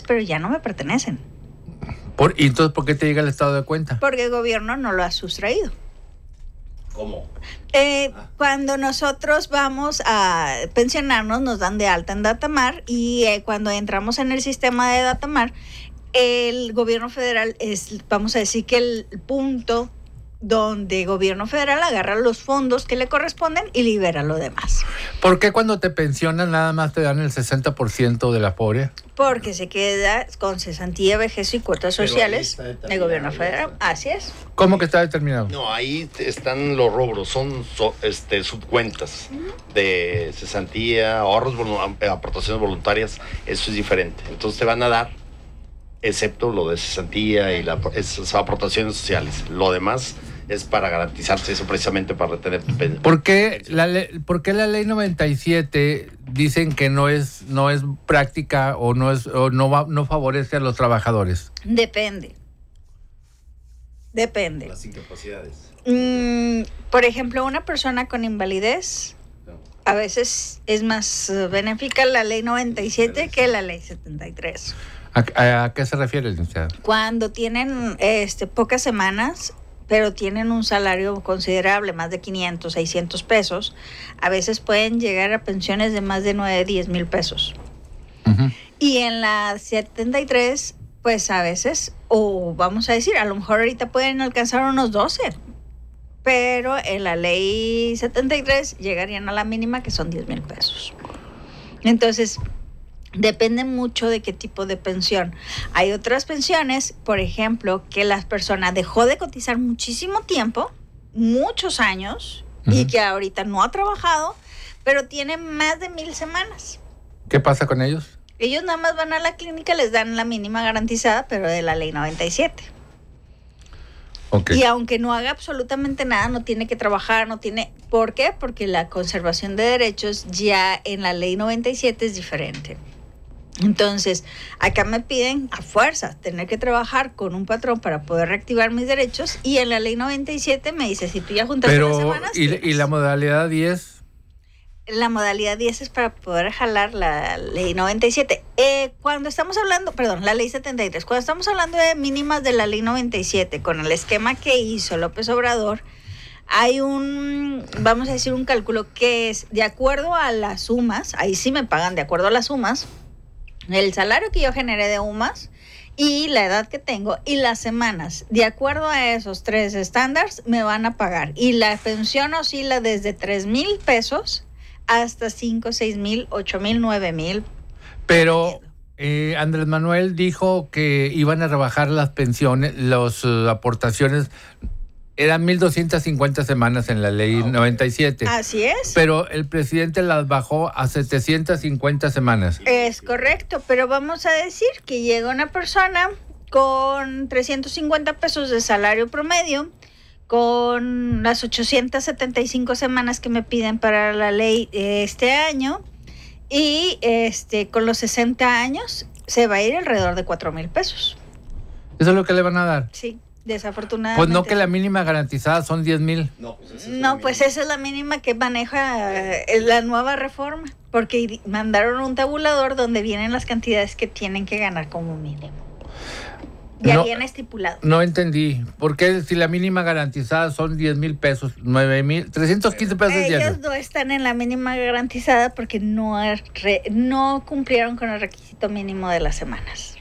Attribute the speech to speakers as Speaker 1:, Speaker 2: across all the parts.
Speaker 1: pero ya no me pertenecen.
Speaker 2: ¿Y entonces por qué te llega el estado de cuenta?
Speaker 1: Porque el gobierno no lo ha sustraído.
Speaker 3: ¿Cómo?
Speaker 1: Cuando nosotros vamos a pensionarnos, nos dan de alta en Datamar y cuando entramos en el sistema de Datamar, el gobierno federal es, vamos a decir que el punto donde el gobierno federal agarra los fondos que le corresponden y libera lo demás.
Speaker 2: ¿Por qué cuando te pensionan nada más te dan el 60% de la pobre?
Speaker 1: Porque se queda con cesantía, vejez y cuotas sociales del gobierno federal. Así es.
Speaker 2: ¿Cómo que está determinado?
Speaker 3: No, ahí están los rubros, son subcuentas de cesantía, ahorros, aportaciones voluntarias, eso es diferente. Entonces te van a dar, excepto lo de cesantía y esas aportaciones sociales. Lo demás es para garantizarse eso, precisamente para retener tu pensión.
Speaker 2: ¿Por qué la ley 97 dicen que no es práctica o no favorece a los trabajadores?
Speaker 1: Depende.
Speaker 3: Las incapacidades.
Speaker 1: Por ejemplo, una persona con invalidez a veces es más benéfica la ley 97 que la ley 73.
Speaker 2: ¿A qué se refiere, licenciado?
Speaker 1: Cuando tienen pocas semanas, pero tienen un salario considerable, más de 500, 600 pesos, a veces pueden llegar a pensiones de más de 9, 10 mil pesos.
Speaker 2: Uh-huh.
Speaker 1: Y en la 73, pues a veces, o vamos a decir, a lo mejor ahorita pueden alcanzar unos 12, pero en la ley 73 llegarían a la mínima, que son 10 mil pesos. Entonces, depende mucho de qué tipo de pensión. Hay otras pensiones, por ejemplo, que la persona dejó de cotizar muchísimo tiempo, muchos años, uh-huh, y que ahorita no ha trabajado, pero tiene más de 1,000 semanas.
Speaker 2: ¿Qué pasa con ellos?
Speaker 1: Ellos nada más van a la clínica, les dan la mínima garantizada, pero de la ley 97.
Speaker 2: Okay.
Speaker 1: Y aunque no haga absolutamente nada, no tiene que trabajar, no tiene... ¿Por qué? Porque la conservación de derechos ya en la ley 97 es diferente. Entonces, acá me piden a fuerza tener que trabajar con un patrón para poder reactivar mis derechos, y en la ley 97 me dice, si tú ya juntaste las semanas...
Speaker 2: ¿Y la modalidad 10?
Speaker 1: La modalidad 10 es para poder jalar la ley 97. Cuando estamos hablando, la ley 73, cuando estamos hablando de mínimas de la ley 97, con el esquema que hizo López Obrador, hay vamos a decir, un cálculo que es de acuerdo a las sumas, ahí sí me pagan de acuerdo a las sumas, el salario que yo generé de UMAS y la edad que tengo y las semanas, de acuerdo a esos 3 estándares me van a pagar, y la pensión oscila desde 3,000 pesos hasta 5, 6,000, 8,000, 9,000.
Speaker 2: Pero Andrés Manuel dijo que iban a rebajar las pensiones, las aportaciones. Eran 1,250 semanas en la ley 97.
Speaker 1: Así es.
Speaker 2: Pero el presidente las bajó a 750 semanas.
Speaker 1: Es correcto, pero vamos a decir que llega una persona con 350 pesos de salario promedio, con las 875 semanas que me piden para la ley este año, y con los 60 años se va a ir alrededor de 4,000 pesos.
Speaker 2: ¿Eso es lo que le van a dar?
Speaker 1: Sí. Desafortunadamente.
Speaker 2: Pues no, que la mínima garantizada son 10,000.
Speaker 1: Pues esa es la mínima que maneja la nueva reforma, porque mandaron un tabulador donde vienen las cantidades que tienen que ganar como mínimo. Ya viene estipulado.
Speaker 2: No entendí. ¿Por qué si la mínima garantizada son 10,000 pesos, 9,000, 315 pesos diarios?
Speaker 1: Ellos no están en la mínima garantizada porque no cumplieron con el requisito mínimo de las semanas.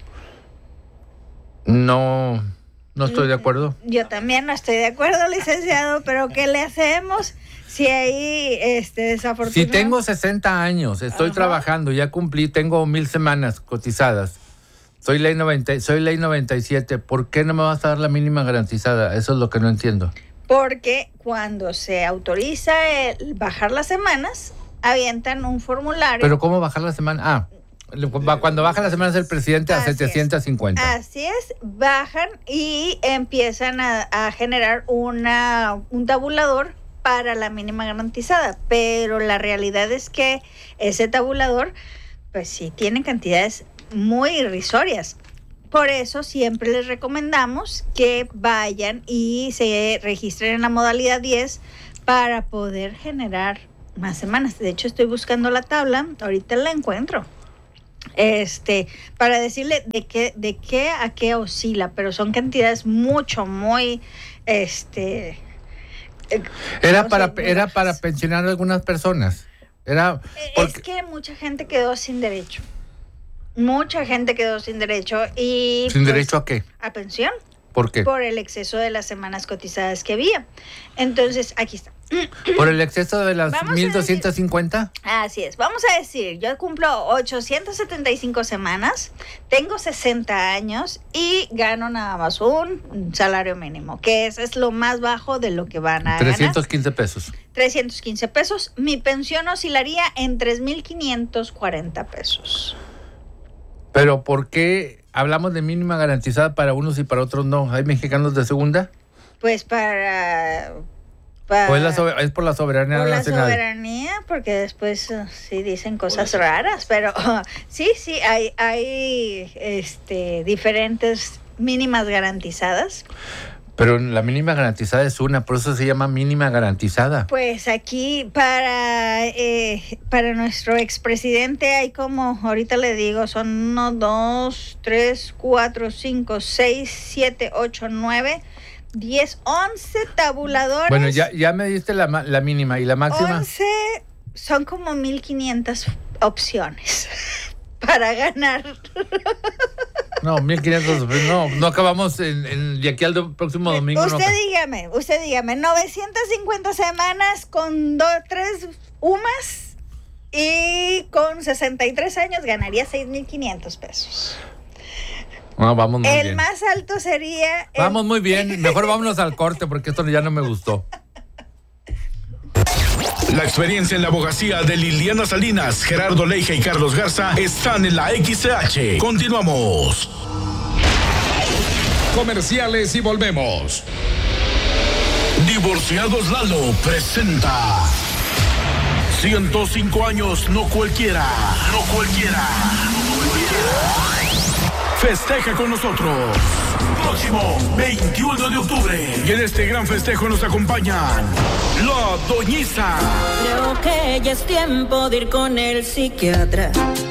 Speaker 2: No estoy de acuerdo.
Speaker 1: Yo también no estoy de acuerdo, licenciado, pero ¿qué le hacemos si ahí desafortunadamente?
Speaker 2: Si tengo 60 años, estoy trabajando, ya cumplí, tengo 1,000 semanas cotizadas, soy ley 97, ¿por qué no me vas a dar la mínima garantizada? Eso es lo que no entiendo.
Speaker 1: Porque cuando se autoriza el bajar las semanas, avientan un formulario.
Speaker 2: ¿Pero cómo bajar la semana? Cuando baja las semanas el presidente a 750.
Speaker 1: Así es, bajan y empiezan a generar un tabulador para la mínima garantizada, pero la realidad es que ese tabulador, pues sí, tiene cantidades muy irrisorias. Por eso siempre les recomendamos que vayan y se registren en la modalidad 10 para poder generar más semanas. De hecho, estoy buscando la tabla, ahorita la encuentro. Para decirle de qué a qué oscila, pero son cantidades muy,
Speaker 2: Era para pensionar a algunas personas.
Speaker 1: Es que mucha gente quedó sin derecho. Mucha gente quedó sin derecho y...
Speaker 2: ¿Sin derecho a qué?
Speaker 1: A pensión.
Speaker 2: ¿Por qué?
Speaker 1: Por el exceso de las semanas cotizadas que había. Entonces, aquí está.
Speaker 2: ¿Por el exceso de las 1,250?
Speaker 1: Así es. Vamos a decir, yo cumplo 875 semanas, tengo 60 años y gano nada más un salario mínimo, que ese es lo más bajo de lo que van a
Speaker 2: 315 pesos.
Speaker 1: 315 pesos. Mi pensión oscilaría en 3,540 pesos.
Speaker 2: ¿Pero por qué hablamos de mínima garantizada para unos y para otros no? ¿Hay mexicanos de segunda?
Speaker 1: Pues
Speaker 2: ¿O es por la soberanía
Speaker 1: por
Speaker 2: nacional?
Speaker 1: La soberanía, porque después sí dicen cosas raras, pero sí, hay diferentes mínimas garantizadas.
Speaker 2: Pero la mínima garantizada es una, por eso se llama mínima garantizada.
Speaker 1: Pues aquí para nuestro expresidente hay como, ahorita le digo, son 1, 2, 3, 4, 5, 6, 7, 8, 9, 10, 11 tabuladores.
Speaker 2: Bueno, ya me diste la mínima y la máxima.
Speaker 1: 11 son como 1,500 opciones para ganar.
Speaker 2: No, 1,500, no acabamos de aquí al próximo domingo.
Speaker 1: Usted dígame, 950 semanas con 3 UMAS y con 63 años ganaría 6,500 pesos.
Speaker 2: No, vamos muy bien.
Speaker 1: El más alto sería...
Speaker 2: Vamos muy bien, mejor vámonos al corte porque esto ya no me gustó.
Speaker 4: La experiencia en la abogacía de Liliana Salinas, Gerardo Leija y Carlos Garza están en la XCH. Continuamos.
Speaker 5: Comerciales y volvemos.
Speaker 4: Divorciados Lalo presenta 105 años, no cualquiera. Festeja con nosotros. Próximo 21 de octubre. Y en este gran festejo nos acompañan La Doñiza.
Speaker 6: Creo que ya es tiempo de ir con el psiquiatra.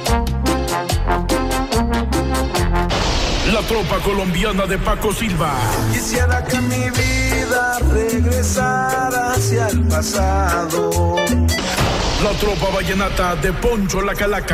Speaker 4: La tropa colombiana de Paco Silva.
Speaker 7: Quisiera que mi vida regresara hacia el pasado.
Speaker 4: La tropa vallenata de Poncho la Calaca.